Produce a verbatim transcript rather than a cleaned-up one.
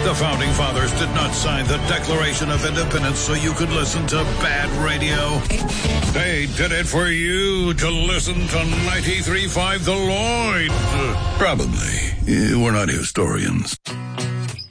The Founding Fathers did not sign the Declaration of Independence so you could listen to bad radio. They did it for you to listen to ninety-three point five The Lloyd. Uh, probably. We're not historians.